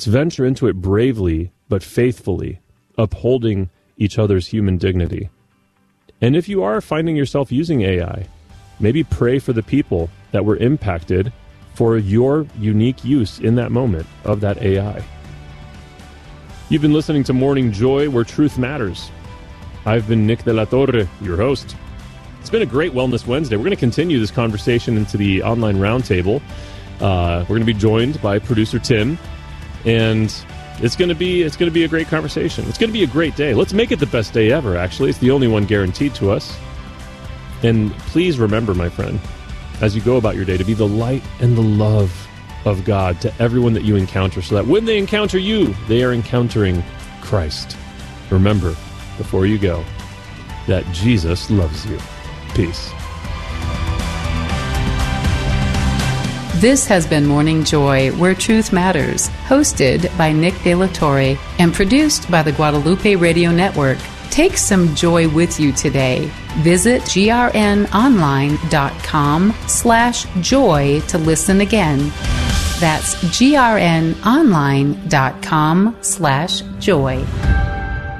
Let's venture into it bravely, but faithfully, upholding each other's human dignity. And if you are finding yourself using AI, maybe pray for the people that were impacted for your unique use in that moment of that AI. You've been listening to Morning Joy, where truth matters. I've been Nick de la Torre, your host. It's been a great Wellness Wednesday. We're going to continue this conversation into the online roundtable. We're going to be joined by producer Tim, and it's going to be a great conversation. It's going to be a great day. Let's make it the best day ever, actually. It's the only one guaranteed to us. And please remember, my friend, as you go about your day, to be the light and the love of God to everyone that you encounter, so that when they encounter you, they are encountering Christ. Remember, before you go, that Jesus loves you. Peace. This has been Morning Joy, where truth matters, hosted by Nick de la Torre and produced by the Guadalupe Radio Network. Take some joy with you today. Visit grnonline.com/joy to listen again. That's grnonline.com/joy.